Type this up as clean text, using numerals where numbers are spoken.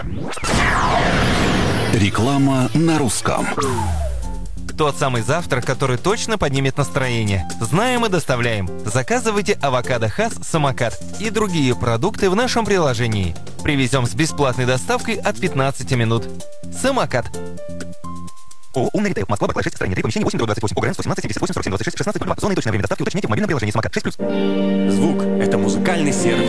Реклама на русском. Тот самый завтрак, который точно поднимет настроение. Знаем и доставляем. Заказывайте авокадо Хас Самокат и другие продукты в нашем приложении. Привезем с бесплатной доставкой от 15 минут. Самокат. ООО «Умный ритейл». Москва, Баклай, 6, строение 3, помещение 8, 28, ОГРН 117 78 47 26 16 02. Зона и точное время доставки уточняйте в мобильном приложении «Самокат». 6+. Звук — это музыкальный сервис.